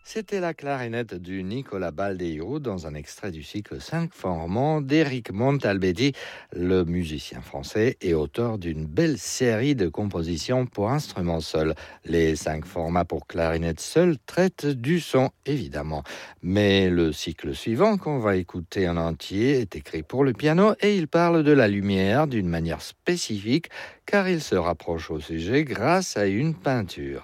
C'était la clarinette du Nicolas Baldeo dans un extrait du cycle 5 formants d'Éric Montalbetti, le musicien français et auteur d'une belle série de compositions pour instruments seuls. Les 5 formats pour clarinette seule traitent du son, évidemment. Mais le cycle suivant, qu'on va écouter en entier, est écrit pour le piano et il parle de la lumière d'une manière spécifique car il se rapproche au sujet grâce à une peinture.